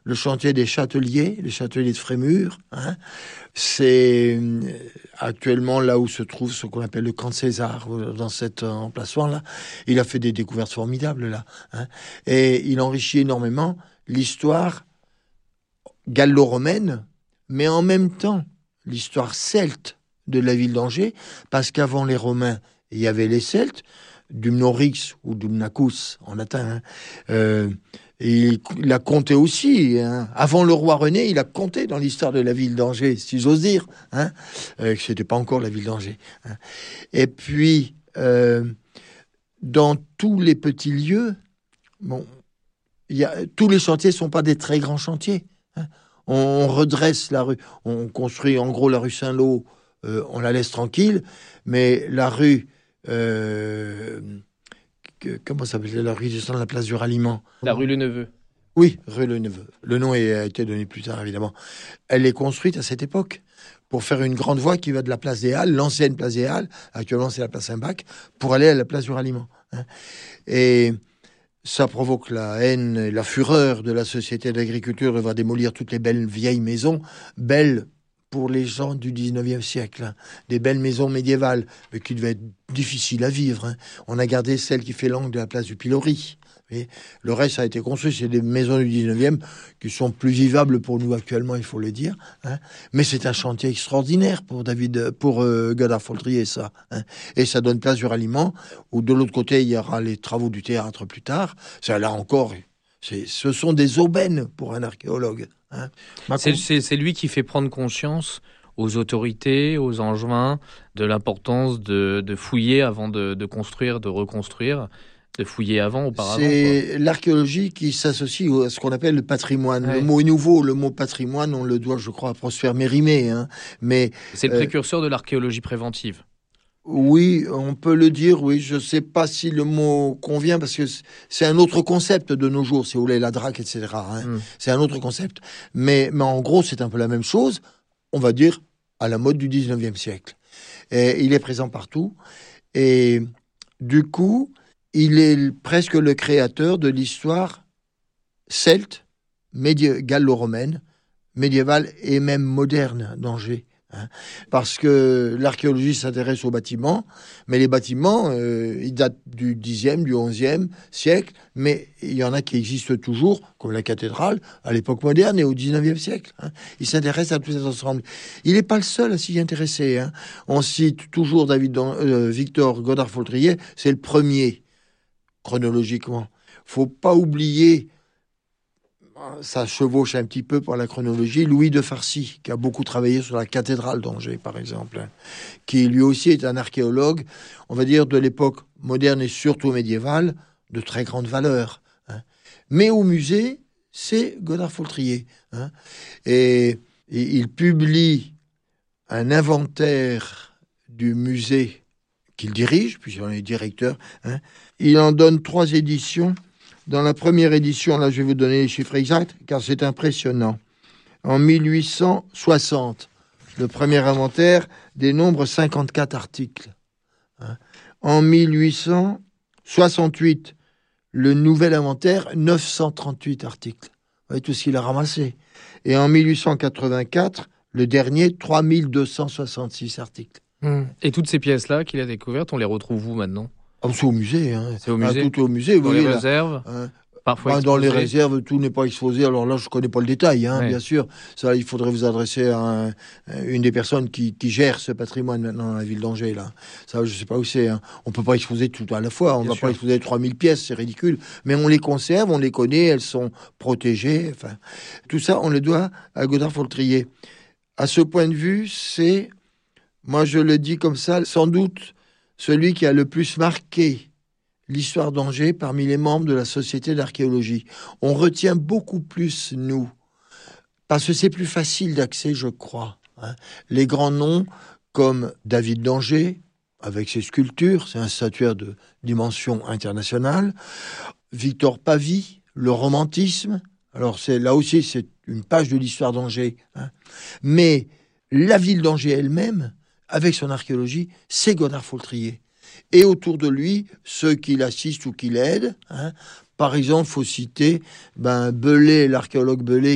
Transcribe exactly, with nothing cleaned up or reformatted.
le chantier des Châteliers, les Châteliers de Frémur. Hein. C'est actuellement là où se trouve ce qu'on appelle le camp de César, dans cet emplacement-là. Il a fait des découvertes formidables, là. Hein. Et il enrichit énormément l'histoire gallo-romaine, mais en même temps, l'histoire celte de la ville d'Angers, parce qu'avant les Romains, il y avait les Celtes, Dumnorix ou Dumnacus en latin. Hein. Euh, il, il a compté aussi. Hein. Avant le roi René, il a compté dans l'histoire de la ville d'Angers, si j'ose dire. Hein. Euh, c'était pas encore la ville d'Angers. Hein. Et puis, euh, dans tous les petits lieux, bon, y a, tous les chantiers sont pas des très grands chantiers. Hein. On redresse la rue, on construit en gros la rue Saint-Lô, euh, on la laisse tranquille, mais la rue Euh, que, comment ça s'appelle la rue de la place du Ralliement? La rue Le Neveu. Oui, rue Le Neveu. Le nom est, a été donné plus tard, évidemment. Elle est construite à cette époque pour faire une grande voie qui va de la place des Halles, l'ancienne place des Halles, actuellement c'est la place Saint-Bac, pour aller à la place du Ralliement. Hein. Et ça provoque la haine et la fureur de la société d'agriculture de voir démolir toutes les belles vieilles maisons, belles pour les gens du dix-neuvième siècle, hein. Des belles maisons médiévales, mais qui devaient être difficiles à vivre. Hein. On a gardé celle qui fait l'angle de la place du Pilori. Et le reste a été construit, c'est des maisons du dix-neuvième qui sont plus vivables pour nous actuellement, il faut le dire. Hein. Mais c'est un chantier extraordinaire pour David, pour euh, Godard Foltrier, ça. Hein. Et ça donne place du Ralliement, où de l'autre côté, il y aura les travaux du théâtre plus tard. Ça, là encore, c'est, ce sont des aubaines pour un archéologue. Hein. C'est, c'est, c'est lui qui fait prendre conscience aux autorités, aux angevins, de l'importance de, de fouiller avant de, de construire, de reconstruire, de fouiller avant, auparavant. C'est quoi. L'archéologie qui s'associe à ce qu'on appelle le patrimoine. Ouais. Le mot est nouveau, le mot patrimoine, on le doit, je crois, à Prosper Mérimée. Hein. Mais, c'est le euh, précurseur de l'archéologie préventive. Oui, on peut le dire, oui. Je ne sais pas si le mot convient, parce que c'est un autre concept de nos jours, si vous voulez, la draque, et cetera. Hein. Mm. C'est un autre concept. Mais, mais en gros, c'est un peu la même chose, on va dire, à la mode du dix-neuvième siècle. Et il est présent partout. Et du coup, il est presque le créateur de l'histoire celte, médi- gallo-romaine, médiévale et même moderne d'Angers. Hein, parce que l'archéologie s'intéresse aux bâtiments, mais les bâtiments, euh, ils datent du dixième, du onzième siècle, mais il y en a qui existent toujours, comme la cathédrale, à l'époque moderne et au dix-neuvième siècle. Hein. Il s'intéresse à tout cet ensemble. Il n'est pas le seul à s'y intéresser. Hein. On cite toujours David, euh, Victor Godard Foltrier, c'est le premier, chronologiquement. Faut pas oublier, ça chevauche un petit peu par la chronologie, Louis de Farcy, qui a beaucoup travaillé sur la cathédrale d'Angers, par exemple, hein, qui lui aussi est un archéologue, on va dire de l'époque moderne et surtout médiévale, de très grande valeur. Hein. Mais au musée, c'est Godard Foltrier. Hein. Et, et il publie un inventaire du musée qu'il dirige, puisqu'il en est directeur. Hein. Il en donne trois éditions. Dans la première édition, là je vais vous donner les chiffres exacts, car c'est impressionnant. En mille huit cent soixante, le premier inventaire dénombre cinquante-quatre articles. Hein. En mille huit cent soixante-huit, le nouvel inventaire, neuf cent trente-huit articles. Vous voyez tout ce qu'il a ramassé. Et en mille huit cent quatre-vingt-quatre, le dernier, trois mille deux cent soixante-six articles. Mmh. Et toutes ces pièces-là qu'il a découvertes, on les retrouve où maintenant ? Oh, c'est au musée. Hein. C'est au musée. Ah, tout au musée. Dans vous les voyez, réserves là, hein. Parfois ben, dans les réserves, tout n'est pas exposé. Alors là, je ne connais pas le détail, hein, ouais. Bien sûr. Ça, il faudrait vous adresser à un, une des personnes qui, qui gère ce patrimoine maintenant dans la ville d'Angers. Là. Ça, je ne sais pas où c'est. Hein. On ne peut pas exposer tout à la fois. On ne va sûr. pas exposer trois mille pièces, c'est ridicule. Mais on les conserve, on les connaît, elles sont protégées. Enfin, tout ça, on le doit à Godard Foltrier. À ce point de vue, c'est, moi je le dis comme ça, sans doute celui qui a le plus marqué l'histoire d'Angers parmi les membres de la Société d'archéologie. On retient beaucoup plus, nous, parce que c'est plus facile d'accès, je crois. Hein. Les grands noms, comme David d'Angers, avec ses sculptures, c'est un statuaire de dimension internationale, Victor Pavie, le romantisme, alors c'est, là aussi c'est une page de l'histoire d'Angers. Hein. Mais la ville d'Angers elle-même, avec son archéologie, c'est Godard Foltrier. Et autour de lui, ceux qui l'assistent ou qui l'aident. Hein. Par exemple, il faut citer ben, Belay, l'archéologue Belay,